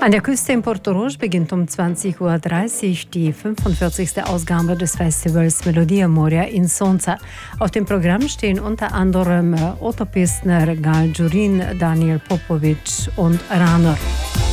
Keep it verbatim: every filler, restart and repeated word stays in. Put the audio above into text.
An der Küste in Porto Roche beginnt um zwanzig Uhr dreißig die fünfundvierzigste Ausgabe des Festivals Melodia Moria in Sonza. Auf dem Programm stehen unter anderem Otto Pistner, Gal Jurin, Daniel Popovic und Ranor.